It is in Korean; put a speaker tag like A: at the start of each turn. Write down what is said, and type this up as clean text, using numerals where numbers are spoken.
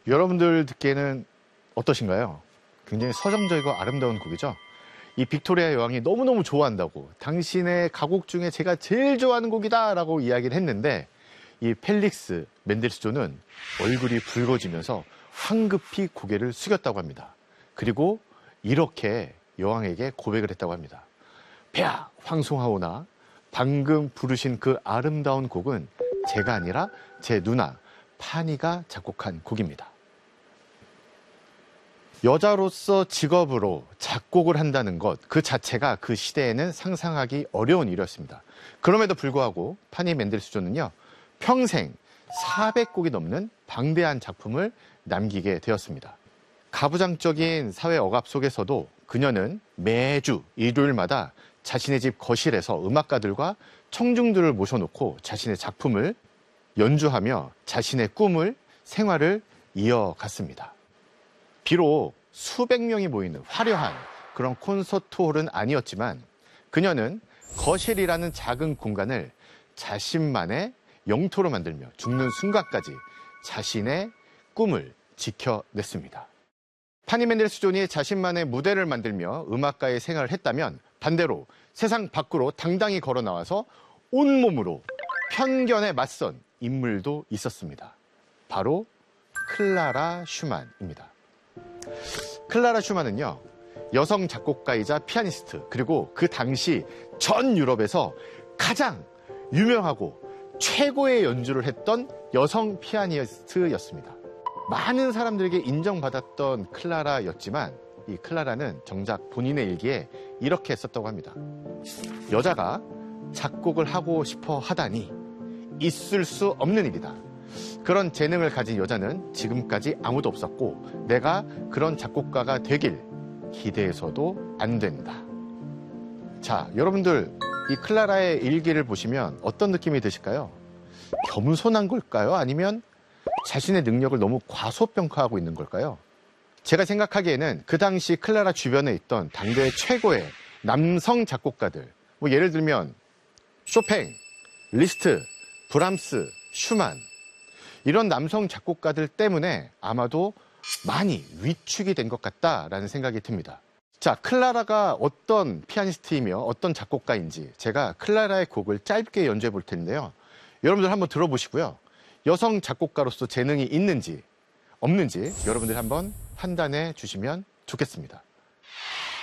A: 여러분들 듣기에는 어떠신가요? 굉장히 서정적이고 아름다운 곡이죠. 이 빅토리아 여왕이 너무너무 좋아한다고, 당신의 가곡 중에 제가 제일 좋아하는 곡이다 라고 이야기를 했는데, 이 펠릭스 맨델스존은 얼굴이 붉어지면서 황급히 고개를 숙였다고 합니다. 그리고 이렇게 여왕에게 고백을 했다고 합니다. 폐하 황송하오나 방금 부르신 그 아름다운 곡은 제가 아니라 제 누나 파니가 작곡한 곡입니다. 여자로서 직업으로 작곡을 한다는 것 그 자체가 그 시대에는 상상하기 어려운 일이었습니다. 그럼에도 불구하고 파니 맨델스존은요, 평생 400곡이 넘는 방대한 작품을 남기게 되었습니다. 가부장적인 사회 억압 속에서도 그녀는 매주 일요일마다 자신의 집 거실에서 음악가들과 청중들을 모셔놓고 자신의 작품을 연주하며 자신의 꿈을, 생활을 이어갔습니다. 비록 수백 명이 모이는 화려한 그런 콘서트홀은 아니었지만 그녀는 거실이라는 작은 공간을 자신만의 영토로 만들며 죽는 순간까지 자신의 꿈을 지켜냈습니다. 파니 맨델스존이 자신만의 무대를 만들며 음악가의 생활을 했다면, 반대로 세상 밖으로 당당히 걸어 나와서 온몸으로 편견에 맞선 인물도 있었습니다. 바로 클라라 슈만입니다. 클라라 슈만은요, 여성 작곡가이자 피아니스트, 그리고 그 당시 전 유럽에서 가장 유명하고 최고의 연주를 했던 여성 피아니스트였습니다. 많은 사람들에게 인정받았던 클라라였지만 이 클라라는 정작 본인의 일기에 이렇게 썼다고 합니다. 여자가 작곡을 하고 싶어 하다니 있을 수 없는 일이다. 그런 재능을 가진 여자는 지금까지 아무도 없었고 내가 그런 작곡가가 되길 기대해서도 안 된다. 자, 여러분들 이 클라라의 일기를 보시면 어떤 느낌이 드실까요? 겸손한 걸까요? 아니면 자신의 능력을 너무 과소평가하고 있는 걸까요? 제가 생각하기에는 그 당시 클라라 주변에 있던 당대 최고의 남성 작곡가들, 뭐 예를 들면 쇼팽, 리스트, 브람스, 슈만, 이런 남성 작곡가들 때문에 아마도 많이 위축이 된 것 같다라는 생각이 듭니다. 자, 클라라가 어떤 피아니스트이며 어떤 작곡가인지 제가 클라라의 곡을 짧게 연주해 볼 텐데요. 여러분들 한번 들어보시고요. 여성 작곡가로서 재능이 있는지 없는지 여러분들 한번 판단해 주시면 좋겠습니다.